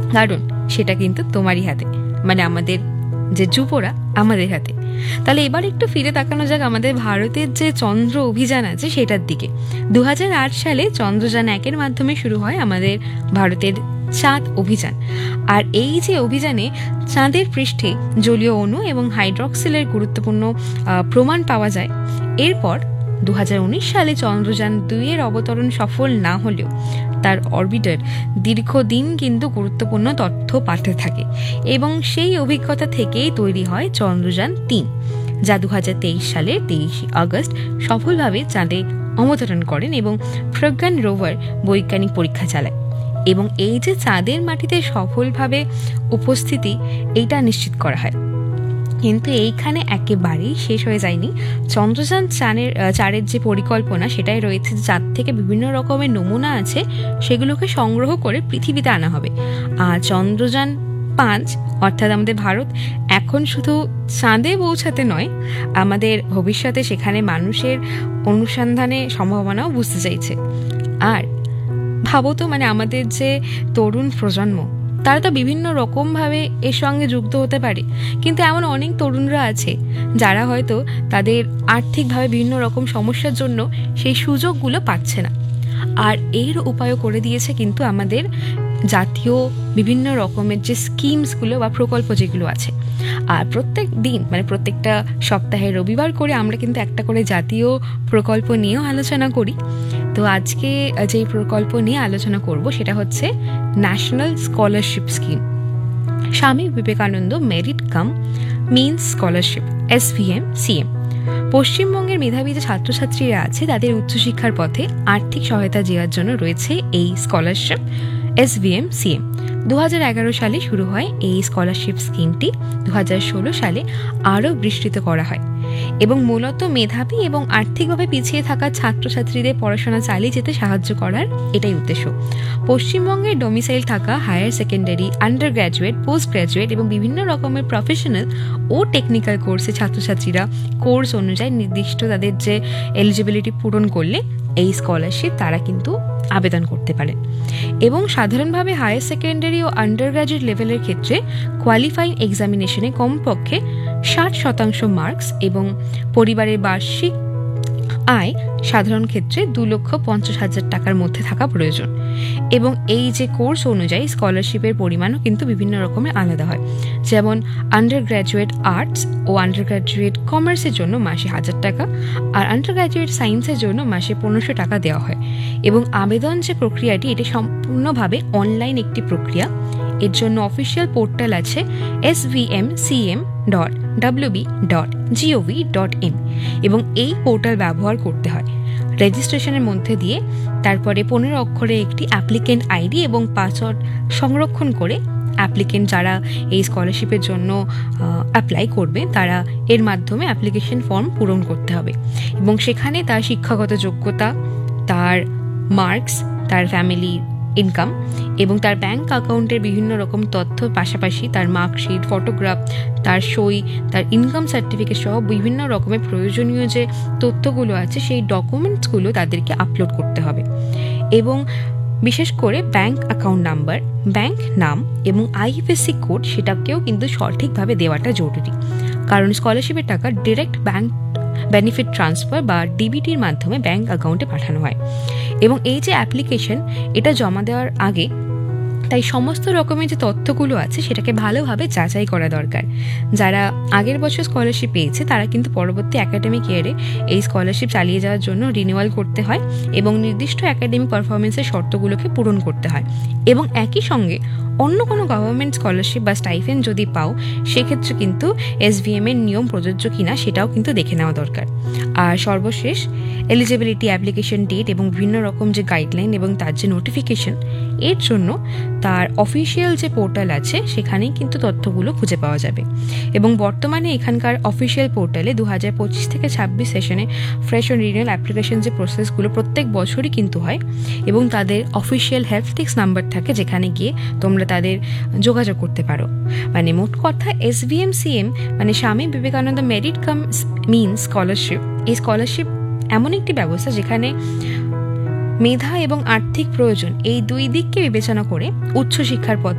কারণ সেটা কিন্তু তোমারই হাতে, মানে আমাদের যে যুবরা আমাদের হাতে। তাহলে এবার একটু ফিরে তাকানো যাক আমাদের ভারতের যে চন্দ্র অভিযান আছে সেটার দিকে। 2008 সালে চন্দ্রযান 1-এর মাধ্যমে শুরু হয় আমাদের ভারতের চাঁদ অভিযান। আর এই যে অভিযানে চাঁদের পৃষ্ঠে জলীয় অণু এবং হাইড্রক্সিলের গুরুত্বপূর্ণ প্রমাণ পাওয়া যায়। এরপর 2019 সালে চন্দ্রযান 2-এর অবতরণ সফল না হলেও তার অরবিটার দীর্ঘদিন কিন্তু গুরুত্বপূর্ণ তথ্য পাঠাতে থাকে, এবং সেই অভিজ্ঞতা থেকেই তৈরি হয় চন্দ্রযান 3, যা 2023 সালের 23 আগস্ট সফলভাবে চাঁদে অবতরণ করেন এবং প্রজ্ঞান রোভার বৈজ্ঞানিক পরীক্ষা চালায়। এবং এই যে চাঁদের মাটিতে সফলভাবে উপস্থিতি, এইটা নিশ্চিত করা হয়। কিন্তু এইখানে একেবারেই শেষ হয়ে যায়নি। চন্দ্রযান 4-এর যে পরিকল্পনা সেটাই রয়েছে, চাঁদ থেকে বিভিন্ন রকমের নমুনা আছে সেগুলোকে সংগ্রহ করে পৃথিবীতে আনা হবে। আর চন্দ্রযান 5 অর্থাৎ আমাদের ভারত এখন শুধু চাঁদে পৌঁছাতে নয়, আমাদের ভবিষ্যতে সেখানে মানুষের অনুসন্ধানে সম্ভাবনাও বুঝতে চাইছে। আর ভাবো তো, মানে আমাদের যে তরুণ প্রজন্ম, তারা তো বিভিন্ন রকমভাবে এর সঙ্গে যুক্ত হতে পারে, কিন্তু এমন অনেক তরুণরা আছে যারা হয়তো তাদের আর্থিকভাবে বিভিন্ন রকম সমস্যার জন্য সেই সুযোগগুলো পাচ্ছে না। আর এর উপায়ও করে দিয়েছে কিন্তু আমাদের জাতীয় বিভিন্ন রকমের যে স্কিমসগুলো বা প্রকল্প যেগুলো আছে। আর প্রত্যেক দিন, মানে প্রত্যেকটা সপ্তাহে রবিবার করে আমরা কিন্তু একটা করে জাতীয় প্রকল্প নিয়েও আলোচনা করি। তো আজকে যে প্রকল্প নিয়ে আলোচনা করব সেটা হচ্ছে national scholarship scheme, Swami Vivekananda merit cum means scholarship, SVM-CM। পশ্চিমবঙ্গের মেধাবী যে ছাত্রছাত্রীরা আছে তাদের উচ্চশিক্ষার পথে আর্থিক সহায়তা দেওয়ার জন্য রয়েছে এই স্কলারশিপ SVM-CM। 2011 সালে শুরু হয় এই স্কলারশিপ স্কিমটি, 2016 সালে আরও বিস্তৃত করা হয় এবং মূলত মেধাবী এবং আর্থিকভাবে পিছিয়ে থাকা ছাত্রছাত্রীদের পড়াশোনা চালিয়ে যেতে সাহায্য করার এটাই উদ্দেশ্য। পশ্চিমবঙ্গের ডোমিসাইল থাকা higher secondary, under graduate, post graduate এবং বিভিন্ন রকমের প্রফেশনাল ও টেকনিক্যাল কোর্সে ছাত্রছাত্রীরা কোর্স অনুযায়ী নির্দিষ্ট তাদের যে এলিজিবিলিটি পূরণ করলে এই স্কলারশিপ তারা কিন্তু আবেদন করতে পারে। এবং সাধারণভাবে হায়ার সেকেন্ডারি ও আন্ডার গ্র্যাজুয়েট লেভেলের ক্ষেত্রে কোয়ালিফাইং এক্সামিনেশনে কমপক্ষে 60% মার্কস এবং পরিবারের বার্ষিক আয় সাধারণ ক্ষেত্রে 2,50,000 টাকার মধ্যে থাকা প্রয়োজন। এবং এই যে কোর্স অনুযায়ী স্কলারশিপের পরিমাণও কিন্তু বিভিন্ন রকমের আলাদা হয়। যেমন আন্ডার গ্র্যাজুয়েট আর্টস ও আন্ডার গ্র্যাজুয়েট কমার্সের জন্য মাসে 1,000 টাকা, আর আন্ডার গ্র্যাজুয়েট সায়েন্সের জন্য মাসে 1,500 টাকা দেওয়া হয়। এবং আবেদন যে প্রক্রিয়াটি, এটি সম্পূর্ণভাবে অনলাইন একটি প্রক্রিয়া। এর জন্য অফিসিয়াল পোর্টাল আছে svmcm.wb.gov.in এবং এই পোর্টাল ব্যবহার করতে হয়। রেজিস্ট্রেশনের মধ্যে দিয়ে তারপরে 15 অক্ষরে একটি অ্যাপ্লিকেন্ট আইডি এবং পাসওয়ার্ড সংরক্ষণ করে অ্যাপ্লিকেন্ট যারা এই স্কলারশিপের জন্য অ্যাপ্লাই করবে তারা এর মাধ্যমে অ্যাপ্লিকেশন ফর্ম পূরণ করতে হবে। এবং সেখানে তার শিক্ষাগত যোগ্যতা, তার মার্কস, তার ফ্যামিলি ইনকাম এবং তার ব্যাংক অ্যাকাউন্টের বিভিন্ন রকম তথ্য, পাশাপাশি তার মার্কশিট, ফটোগ্রাফ, তার সই, তার ইনকাম সার্টিফিকেট সহ বিভিন্ন রকমের প্রয়োজনীয় যে তথ্যগুলো আছে সেই ডকুমেন্টসগুলো তাদেরকে আপলোড করতে হবে। এবং বিশেষ করে ব্যাংক অ্যাকাউন্ট নাম্বার, ব্যাংক নাম এবং IFSC কোড সেটাকেও কিন্তু সঠিকভাবে দেওয়াটা জরুরি, কারণ স্কলারশিপের টাকা ডিরেক্ট ব্যাংক বেনিফিট ট্রান্সফার বা DBTর মাধ্যমে ব্যাংক অ্যাকাউন্টে পাঠানো হয়। এবং এই যে অ্যাপ্লিকেশন, এটা জমা দেওয়ার আগে তাই সমস্ত রকমের যে তথ্যগুলো আছে সেটাকে ভালোভাবে যাচাই করা দরকার। যারা আগের বছর স্কলারশিপ পেয়েছে তারা কিন্তু পরবর্তী একাডেমিক ইয়ারে এই স্কলারশিপ চালিয়ে যাওয়ার জন্য রিনিউয়াল করতে হয় এবং নির্দিষ্ট একাডেমিক পারফরমেন্সের শর্তগুলোকে পূরণ করতে হয়। এবং একই সঙ্গে অন্য কোনো গভর্নমেন্ট স্কলারশিপ বা স্টাইফেন্ড যদি পাও সেক্ষেত্রে কিন্তু SVM এর নিয়ম প্রযোজ্য কিনা সেটাও কিন্তু দেখে নেওয়া দরকার। আর সর্বশেষ এলিজিবিলিটি, অ্যাপ্লিকেশন ডেট এবং বিভিন্ন রকম যে গাইডলাইন এবং তার যে নোটিফিকেশন, এর জন্য তার অফিসিয়াল যে পোর্টাল আছে সেখানেই কিন্তু তথ্যগুলো খুঁজে পাওয়া যাবে। এবং বর্তমানে এখানকার অফিসিয়াল পোর্টালে 2025 থেকে 26 সেশনে ফ্রেশ ও রিনিউয়াল অ্যাপ্লিকেশন যে প্রসেসগুলো প্রত্যেক বছরই কিন্তু হয় এবং তাদের অফিসিয়াল হেল্প ডেস্ক নাম্বার থাকে যেখানে গিয়ে তোমরা তাদের যোগাযোগ করতে পারো। মানে মোট কথা SVM-CM মানে Swami Vivekananda merit cum means scholarship. এই স্কলারশিপ এমন একটি ব্যবস্থা যেখানে মেধা এবং আর্থিক প্রয়োজন এই দুই দিককে বিবেচনা করে উচ্চশিক্ষার পথে